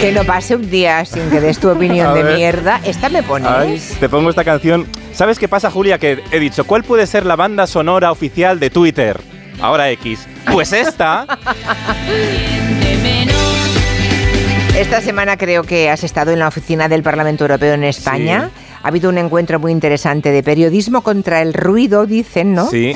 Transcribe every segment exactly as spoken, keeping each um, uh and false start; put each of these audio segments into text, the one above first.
Que no pase un día sin que des tu opinión de mierda. Esta me pones. Ay, te pongo esta canción. ¿Sabes qué pasa, Julia? Que he dicho, ¿cuál puede ser la banda sonora oficial de Twitter? Ahora X. Pues esta. Esta semana creo que has estado en la oficina del Parlamento Europeo en España. Sí. Ha habido un encuentro muy interesante de periodismo contra el ruido, dicen, ¿no? Sí.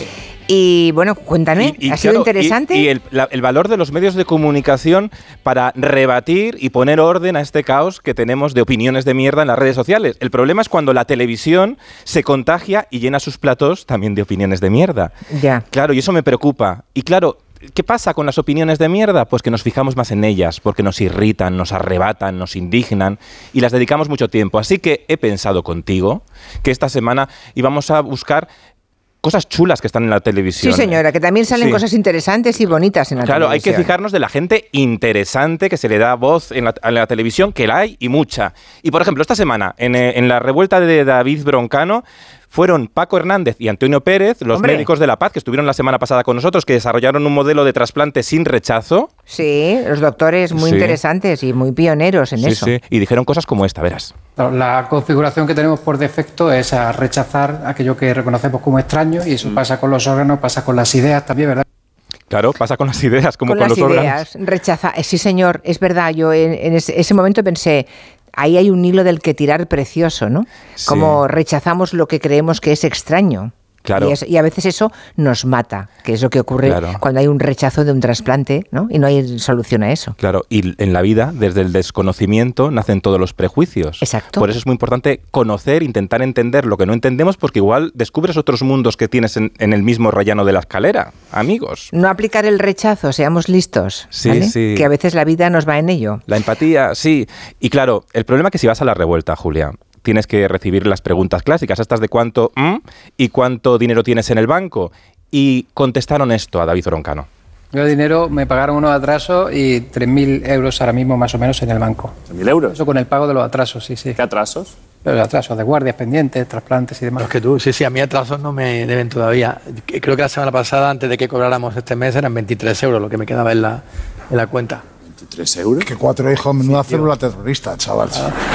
Y bueno, cuéntame, y, y, ¿ha sido claro, interesante? Y, y el, la, el valor de los medios de comunicación para rebatir y poner orden a este caos que tenemos de opiniones de mierda en las redes sociales. El problema es cuando la televisión se contagia y llena sus platos también de opiniones de mierda. Ya. Claro, y eso me preocupa. Y claro, ¿qué pasa con las opiniones de mierda? Pues que nos fijamos más en ellas, porque nos irritan, nos arrebatan, nos indignan y las dedicamos mucho tiempo. Así que he pensado contigo que esta semana íbamos a buscar cosas chulas que están en la televisión. Sí, señora, que también salen sí. cosas interesantes y bonitas en la claro, televisión. Claro, hay que fijarnos de la gente interesante que se le da voz en la, en la televisión, que la hay y mucha. Y, por ejemplo, esta semana, en, en la revuelta de David Broncano, fueron Paco Hernández y Antonio Pérez, los Hombre. médicos de la paz, que estuvieron la semana pasada con nosotros, que desarrollaron un modelo de trasplante sin rechazo. Sí, los doctores muy sí. interesantes y muy pioneros en sí, eso. Sí, y dijeron cosas como esta, verás. La configuración que tenemos por defecto es a rechazar aquello que reconocemos como extraño, y eso mm. pasa con los órganos, pasa con las ideas también, ¿verdad? Claro, pasa con las ideas, como con, con las los ideas, órganos. Rechaza, sí señor, es verdad, yo en, en ese, ese momento pensé, ahí hay un hilo del que tirar precioso, ¿no? Sí. Como rechazamos lo que creemos que es extraño. Claro. Y, es, y a veces eso nos mata, que es lo que ocurre claro. cuando hay un rechazo de un trasplante, ¿no? Y no hay solución a eso. Claro, y en la vida, desde el desconocimiento, nacen todos los prejuicios. Exacto. Por eso es muy importante conocer, intentar entender lo que no entendemos, porque igual descubres otros mundos que tienes en, en el mismo rellano de la escalera, amigos. No aplicar el rechazo, seamos listos, sí, ¿vale? Sí. Que a veces la vida nos va en ello. La empatía, sí. Y claro, el problema es que si vas a la revuelta, Julia, tienes que recibir las preguntas clásicas, estas de cuánto mm, y cuánto dinero tienes en el banco. Y contestaron esto a David Broncano. Yo dinero, me pagaron unos atrasos y tres mil euros ahora mismo más o menos en el banco. ¿tres mil euros? Eso con el pago de los atrasos, sí, sí. ¿Qué atrasos? Los atrasos de guardias pendientes, trasplantes y demás. Los que tú, sí, sí, a mí atrasos no me deben todavía. Creo que la semana pasada, antes de que cobráramos este mes, eran veintitrés euros lo que me quedaba en la, en la cuenta. ¿veintitrés euros? Que cuatro hijos, menuda célula terrorista, chaval.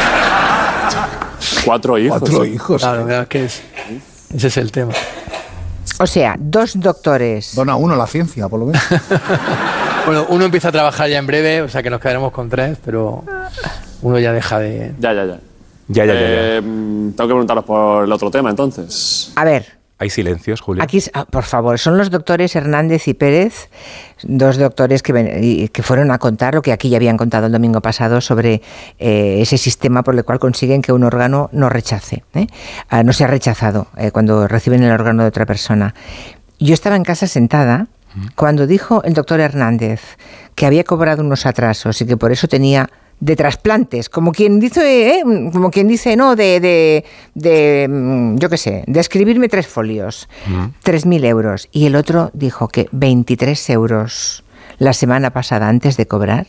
Cuatro hijos. Cuatro hijos. Claro, es que es, ese es el tema. O sea, dos doctores. Dona uno a la ciencia, por lo menos. Bueno, uno empieza a trabajar ya en breve, o sea que nos quedaremos con tres, pero uno ya deja de... Ya, ya, ya. Ya, ya, ya, ya. Eh, tengo que preguntaros por el otro tema, entonces. A ver. Hay silencios, Julia. Aquí, por favor, son los doctores Hernández y Pérez, dos doctores que, ven, que fueron a contar lo que aquí ya habían contado el domingo pasado sobre eh, ese sistema por el cual consiguen que un órgano no rechace, ¿eh? ah, no sea rechazado eh, cuando reciben el órgano de otra persona. Yo estaba en casa sentada cuando dijo el doctor Hernández que había cobrado unos atrasos y que por eso tenía... de trasplantes, como quien dice, ¿eh? como quien dice, no, de, de, de yo qué sé, de escribirme tres folios, mm. tres mil euros. Y el otro dijo que veintitrés euros la semana pasada antes de cobrar.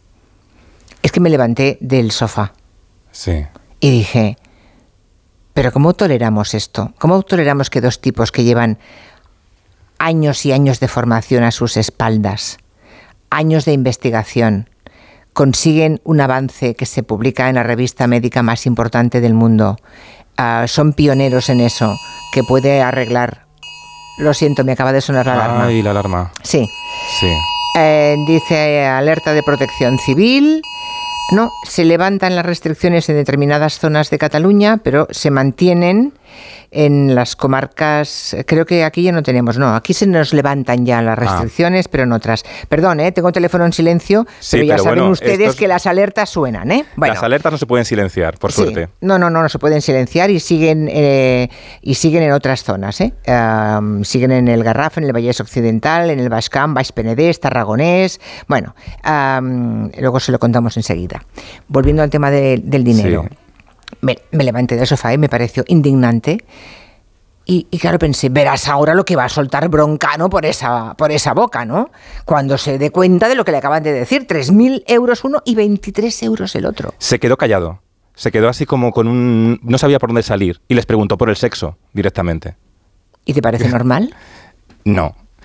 Es que me levanté del sofá. Sí. Y dije, ¿pero cómo toleramos esto? ¿Cómo toleramos que dos tipos que llevan años y años de formación a sus espaldas, años de investigación, consiguen un avance que se publica en la revista médica más importante del mundo? Uh, son pioneros en eso, que puede arreglar... Lo siento, me acaba de sonar la alarma. Ay, la alarma. Sí. Sí. Eh, dice alerta de protección civil. No, se levantan las restricciones en determinadas zonas de Cataluña, pero se mantienen en las comarcas. Creo que aquí ya no tenemos, no, aquí se nos levantan ya las restricciones, ah. pero en otras. Perdón, ¿eh? Tengo el teléfono en silencio, sí, pero ya pero saben bueno, ustedes estos... que las alertas suenan, ¿eh? Bueno, las alertas no se pueden silenciar, por sí. suerte. No, no, no, no se pueden silenciar y siguen eh, y siguen en otras zonas, ¿eh? Um, siguen en el Garraf, en el Vallès Occidental, en el Baix Camp, Baix Penedès, Tarragonés. Bueno, um, luego se lo contamos enseguida. Volviendo al tema de, del dinero. Sí. Me, me levanté del sofá y me pareció indignante. Y, y claro, pensé, verás ahora lo que va a soltar Broncano por esa, por esa boca, ¿no? Cuando se dé cuenta de lo que le acaban de decir, tres mil euros uno y veintitrés euros el otro. Se quedó callado, se quedó así como con un... no sabía por dónde salir y les preguntó por el sexo directamente. ¿Y te parece normal? No.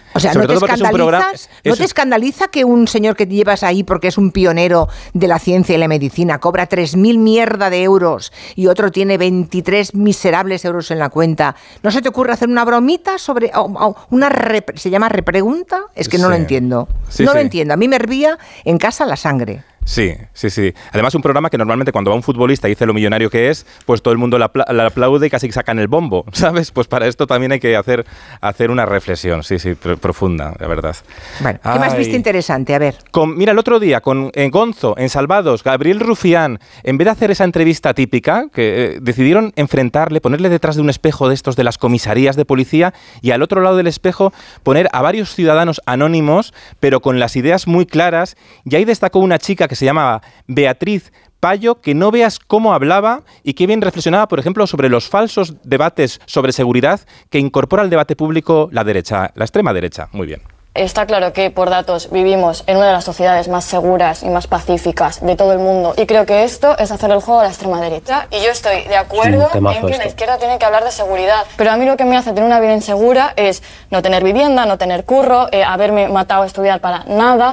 O sea, Sobre ¿no, te todo porque es un escandalizas, programa- ¿no es- te escandaliza que un señor que llevas ahí porque es un pionero de la ciencia y la medicina cobra tres mil mierda de euros y otro tiene veintitrés miserables euros en la cuenta? ¿No se te ocurre hacer una bromita sobre o, o una rep- se llama repregunta? Es que no Sí. lo entiendo. Sí, no sí. lo entiendo. A mí me hervía en casa la sangre. Sí, sí, sí. Además, un programa que normalmente cuando va un futbolista y dice lo millonario que es, pues todo el mundo le apla- le aplaude y casi que sacan el bombo, ¿sabes? Pues para esto también hay que hacer, hacer una reflexión, sí, sí, pr- profunda, la verdad. Bueno, ¿qué más Ay. viste interesante? A ver. Con, mira, el otro día, con en Gonzo, en Salvados, Gabriel Rufián, en vez de hacer esa entrevista típica, que eh, decidieron enfrentarle, ponerle detrás de un espejo de estos de las comisarías de policía y al otro lado del espejo poner a varios ciudadanos anónimos, pero con las ideas muy claras. Y ahí destacó una chica que se llamaba Beatriz Payo, que no veas cómo hablaba y qué bien reflexionaba, por ejemplo, sobre los falsos debates sobre seguridad que incorpora al debate público la derecha, la extrema derecha. Muy bien. Está claro que por datos vivimos en una de las sociedades más seguras y más pacíficas de todo el mundo y creo que esto es hacer el juego a la extrema derecha y yo estoy de acuerdo en que la izquierda tiene que hablar de seguridad, pero a mí lo que me hace tener una vida insegura es no tener vivienda, no tener curro, eh, haberme matado a estudiar para nada.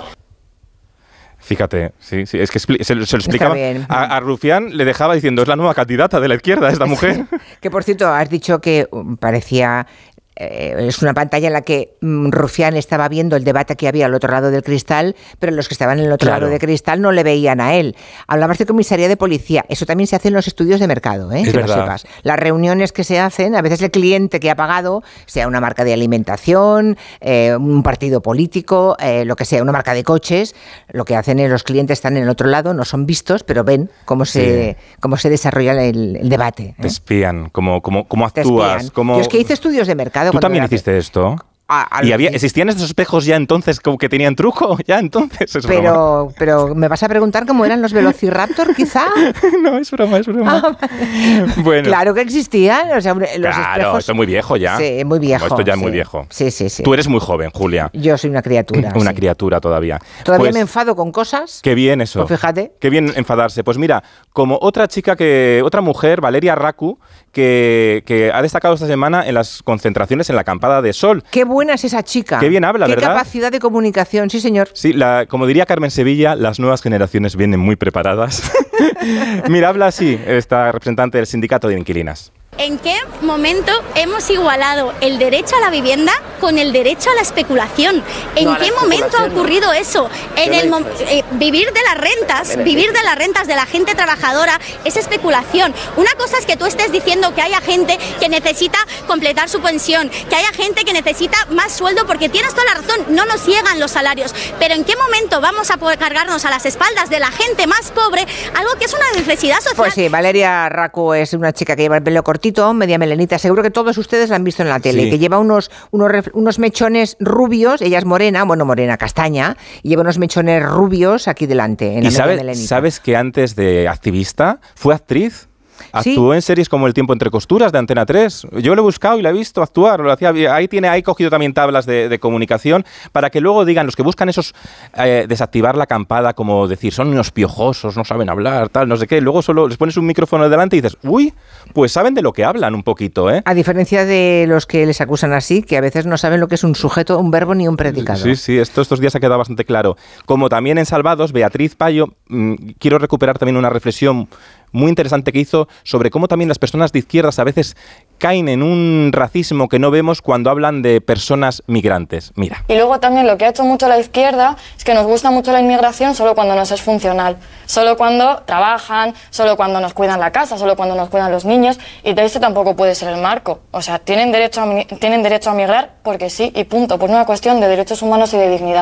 Fíjate, sí, sí, es que expli- se, lo- se lo explicaba bien. a, a Rufián, le dejaba diciendo, es la nueva candidata de la izquierda esta mujer. Que por cierto, has dicho que um, parecía... eh, es una pantalla en la que mm, Rufián estaba viendo el debate que había al otro lado del cristal, pero los que estaban en el otro Claro. lado del cristal no le veían a él. Hablabas de comisaría de policía. Eso también se hace en los estudios de mercado, ¿eh? Es que lo verdad. sepas. Las reuniones que se hacen, a veces el cliente que ha pagado, sea una marca de alimentación, eh, un partido político, eh, lo que sea, una marca de coches, lo que hacen es los clientes están en el otro lado, no son vistos, pero ven cómo se, cómo se desarrolla el, el debate. ¿eh? Te espían, cómo, cómo, cómo Te actúas. espían. Cómo... Yo es que hice estudios de mercado. ¿Tú cuando también era pe- hiciste esto? A- a ¿Y lo había, que- existían estos espejos ya entonces como que tenían truco? Ya entonces, es broma. Pero, pero me vas a preguntar cómo eran los Velociraptor, quizá. No, es broma, es broma. Ah, Bueno, Claro que existían. O sea, los claro, espejos- esto es muy viejo ya. Sí, muy viejo. Esto ya es sí. muy viejo. Sí, sí, sí. Tú eres muy joven, Julia. Yo soy una criatura. Una sí. criatura todavía. Todavía Pues, me enfado con cosas. Qué bien eso. Pues fíjate. Qué bien enfadarse. Pues mira, como otra chica que, otra mujer, Valeria Raku, que, que ha destacado esta semana en las concentraciones en la acampada de Sol. Qué buena es esa chica. Qué bien habla, Qué ¿verdad? capacidad de comunicación, sí, señor. Sí, la, como diría Carmen Sevilla, las nuevas generaciones vienen muy preparadas. Mira, habla así esta representante del sindicato de inquilinas. ¿En qué momento hemos igualado el derecho a la vivienda con el derecho a la especulación? ¿En No, a la qué momento ha especulación no. ocurrido eso? En Yo el no he mom- dicho eso. eh, vivir de las rentas, vivir de las rentas de la gente trabajadora es especulación. Una cosa es que tú estés diciendo que haya gente que necesita completar su pensión, que haya gente que necesita más sueldo, porque tienes toda la razón, no nos llegan los salarios. Pero ¿en qué momento vamos a poder cargarnos a las espaldas de la gente más pobre algo que es una necesidad social? Pues sí, Valeria Raku es una chica que lleva el pelo cortito, media melenita. Seguro que todos ustedes la han visto en la tele. Sí. Que lleva unos, unos, ref- unos mechones rubios. Ella es morena, bueno, morena, castaña. Y lleva unos mechones rubios aquí delante. En la ¿Y media sabes, melenita. sabes que antes de activista fue actriz? Sí. Actuó en series como El tiempo entre costuras de Antena tres. Yo lo he buscado y la he visto actuar. Lo hacía, ahí tiene, ahí cogido también tablas de, de comunicación para que luego digan los que buscan esos eh, desactivar la acampada, como decir son unos piojosos, no saben hablar, tal, no sé qué. Luego solo les pones un micrófono delante y dices, uy, pues saben de lo que hablan un poquito, ¿eh? A diferencia de los que les acusan así, que a veces no saben lo que es un sujeto, un verbo ni un predicado. Sí, sí, esto estos días ha quedado bastante claro. Como también en Salvados, Beatriz Payo, mmm, quiero recuperar también una reflexión muy interesante que hizo sobre cómo también las personas de izquierdas a veces caen en un racismo que no vemos cuando hablan de personas migrantes. Mira. Y luego también lo que ha hecho mucho la izquierda es que nos gusta mucho la inmigración solo cuando nos es funcional, solo cuando trabajan, solo cuando nos cuidan la casa, solo cuando nos cuidan los niños, y de eso tampoco puede ser el marco. O sea, tienen derecho a, mi- tienen derecho a migrar porque sí y punto, por una cuestión de derechos humanos y de dignidad.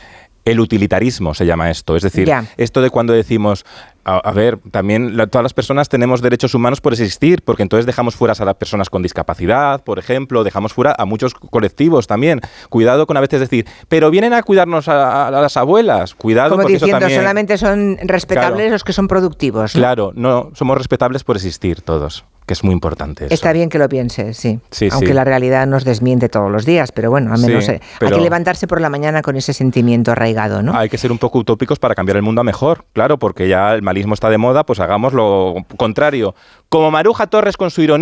El utilitarismo se llama esto, es decir, Ya. esto de cuando decimos, a, a ver, también la- todas las personas tenemos derechos humanos por existir, porque entonces dejamos fuera a las personas con discapacidad, por ejemplo, dejamos fuera a muchos colectivos también. Cuidado con a veces decir, pero vienen a cuidarnos a, a las abuelas, cuidado Como porque eso diciendo, también... solamente son respetables Claro. los que son productivos. ¿no? Claro, no, somos respetables por existir todos, que es muy importante eso. Está bien que lo pienses, sí. Sí, Aunque sí. la realidad nos desmiente todos los días, pero bueno, al Sí, menos eh, pero- hay que levantarse por la mañana con ese sentimiento arraigado, ¿no? Hay que ser un poco utópicos para cambiar el mundo a mejor, claro, porque ya el malismo está de moda, pues hagamos lo contrario. Como Maruja Torres con su ironía.